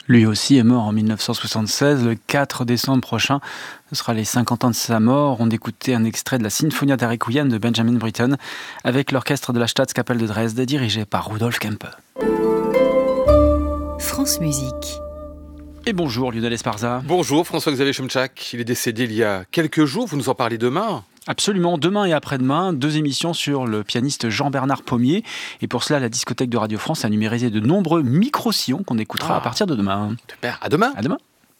Lui aussi est mort en 1976, le 4 décembre prochain. Ce sera les 50 ans de sa mort. On écoutait un extrait de la Sinfonia der Requiem de Benjamin Britten avec l'orchestre de la Staatskapelle de Dresde dirigé par Rudolf Kempe. France Musique. Et bonjour Lionel Esparza. Bonjour François-Xavier Chomtchak, il est décédé il y a quelques jours, vous nous en parlez demain. Absolument, demain et après-demain, 2 émissions sur le pianiste Jean-Bernard Pommier. Et pour cela, la discothèque de Radio France a numérisé de nombreux micro-sillons qu'on écoutera à partir de demain. Super, à demain. À demain.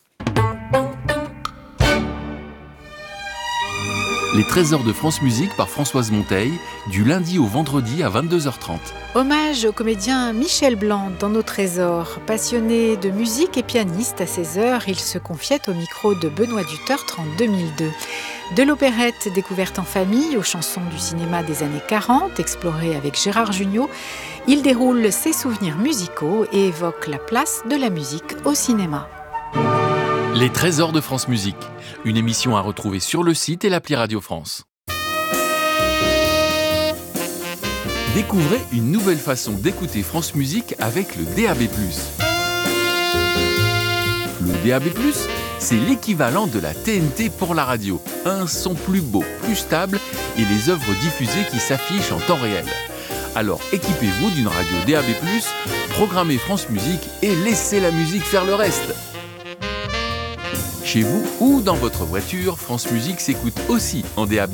Les trésors de France Musique par Françoise Monteil, du lundi au vendredi à 22h30. Hommage au comédien Michel Blanc dans nos trésors. Passionné de musique et pianiste, à 16h, il se confiait au micro de Benoît Dutertre en 2002. De l'opérette découverte en famille aux chansons du cinéma des années 40, explorée avec Gérard Jugnot, il déroule ses souvenirs musicaux et évoque la place de la musique au cinéma. Les trésors de France Musique, une émission à retrouver sur le site et l'appli Radio France. Découvrez une nouvelle façon d'écouter France Musique avec le DAB+. Le DAB+, c'est l'équivalent de la TNT pour la radio. Un son plus beau, plus stable et les œuvres diffusées qui s'affichent en temps réel. Alors équipez-vous d'une radio DAB+, programmez France Musique et laissez la musique faire le reste. Chez vous ou dans votre voiture, France Musique s'écoute aussi en DAB+.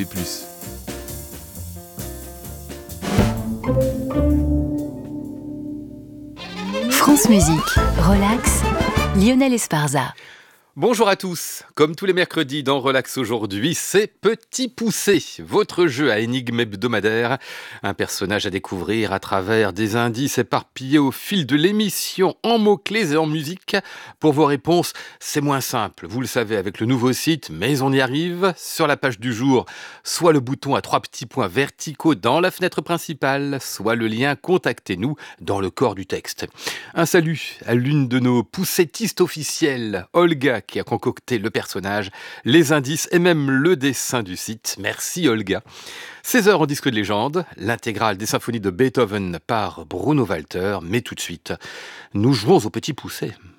France Musique, relax, Lionel Esparza. Bonjour à tous, comme tous les mercredis dans Relax aujourd'hui, c'est Petit Poucet, votre jeu à énigmes hebdomadaires. Un personnage à découvrir à travers des indices éparpillés au fil de l'émission en mots-clés et en musique. Pour vos réponses, c'est moins simple, vous le savez avec le nouveau site, mais on y arrive. Sur la page du jour, soit le bouton à 3 petits points verticaux dans la fenêtre principale, soit le lien « Contactez-nous » dans le corps du texte. Un salut à l'une de nos poussettistes officielles, Olga, qui a concocté le personnage, les indices et même le dessin du site. Merci Olga. 16h en disque de légende, l'intégrale des symphonies de Beethoven par Bruno Walter. Mais tout de suite, nous jouons au Petit Poucet.